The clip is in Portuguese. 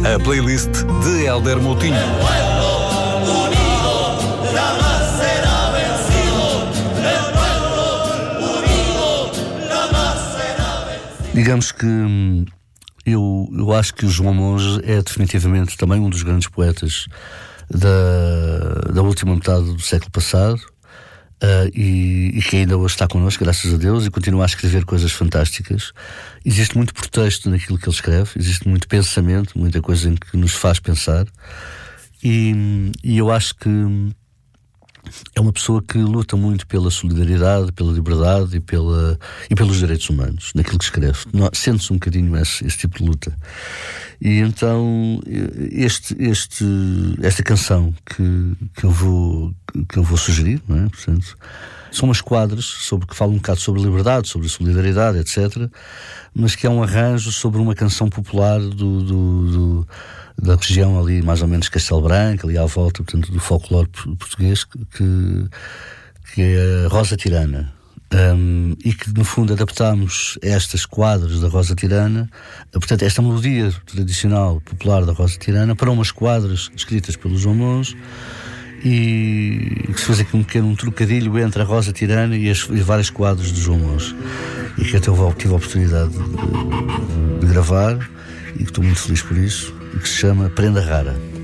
A playlist de Hélder Moutinho. Digamos que eu acho que o João Monge é definitivamente também um dos grandes poetas da última metade do século passado, e que ainda hoje está connosco, graças a Deus, e continua a escrever coisas fantásticas. Existe muito pretexto naquilo que ele escreve, existe muito pensamento, muita coisa em que nos faz pensar, e eu acho que é uma pessoa que luta muito pela solidariedade, pela liberdade e pelos direitos humanos, naquilo que escreve. Sente-se um bocadinho esse tipo de luta. E então esta canção que eu vou sugerir, não é? Portanto, são umas quadras que falam um bocado sobre a liberdade, sobre a solidariedade, etc., mas que é um arranjo sobre uma canção popular da região ali, mais ou menos Castelo Branco, ali à volta, portanto, do folclore português, que é a Rosa Tirana. E que, no fundo, adaptámos estas quadras da Rosa Tirana, portanto, esta melodia tradicional, popular da Rosa Tirana, para umas quadras escritas pelo João Monge, e que se faz aqui um pequeno trocadilho entre a Rosa Tirana e várias quadras do João Monge, e que até eu tive a oportunidade de gravar, e que estou muito feliz por isso, e que se chama Prenda Rara.